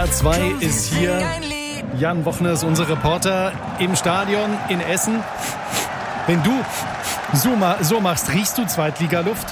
WDR 2 ist hier. Jan Wochner ist unser Reporter im Stadion in Essen. Wenn du so machst, riechst du Zweitligaluft?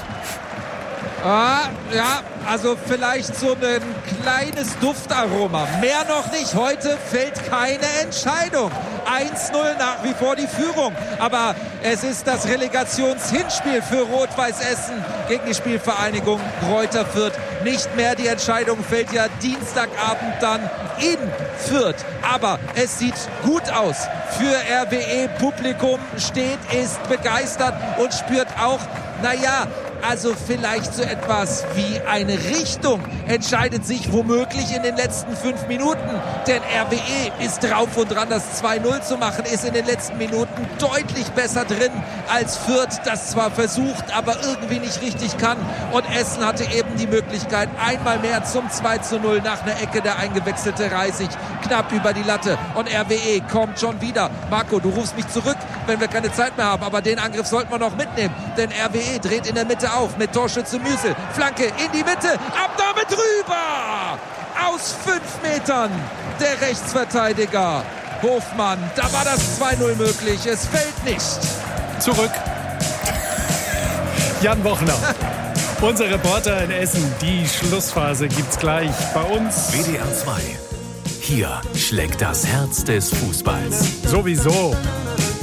Ja, also vielleicht so ein kleines Duftaroma. Mehr noch nicht. Heute fällt keine Entscheidung. 1-0 nach wie vor die Führung. Aber es ist das Relegationshinspiel für Rot-Weiß Essen gegen die Spielvereinigung Greuther Fürth. Nicht mehr. Die Entscheidung fällt ja Dienstagabend dann in Fürth. Aber es sieht gut aus für RWE. Publikum steht, ist begeistert und spürt auch, also vielleicht so etwas wie eine Richtung entscheidet sich womöglich in den letzten 5 Minuten. Denn RWE ist drauf und dran, das 2-0 zu machen, ist in den letzten Minuten deutlich besser drin als Fürth, das zwar versucht, aber irgendwie nicht richtig kann. Und Essen hatte eben die Möglichkeit, einmal mehr zum 2-0 nach einer Ecke. Der eingewechselte Reisig knapp über die Latte. Und RWE kommt schon wieder. Marco, du rufst mich zurück, wenn wir keine Zeit mehr haben. Aber den Angriff sollten wir noch mitnehmen. Denn RWE dreht in der Mitte auf mit Torschütze Müsel. Flanke in die Mitte. Abnahme drüber. Aus 5 Metern der Rechtsverteidiger Hofmann. Da war das 2-0 möglich. Es fällt nicht. Zurück. Jan Wochner, unser Reporter in Essen. Die Schlussphase gibt's gleich bei uns. WDR 2. Hier schlägt das Herz des Fußballs. Sowieso.